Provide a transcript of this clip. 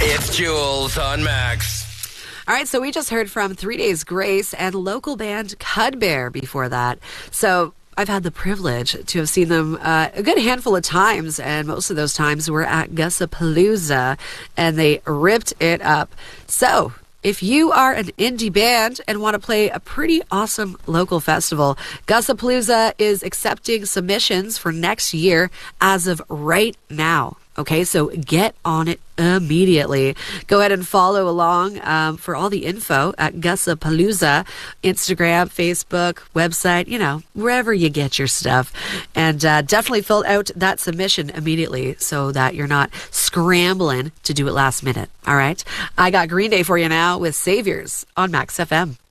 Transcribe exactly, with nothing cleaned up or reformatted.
It's Jules on Max. All right, so we just heard from Three Days Grace and local band Cudbear before that. So I've had the privilege to have seen them uh, a good handful of times, and most of those times were at Gussapalooza, and they ripped it up. So if you are an indie band and want to play a pretty awesome local festival, Gussapalooza is accepting submissions for next year as of right now. Okay, so get on it immediately. Go ahead and follow along um, for all the info at Gussapalooza, Instagram, Facebook, website, you know, wherever you get your stuff. And uh, definitely fill out that submission immediately so that you're not scrambling to do it last minute. All right, I got Green Day for you now with Saviors on Max F M.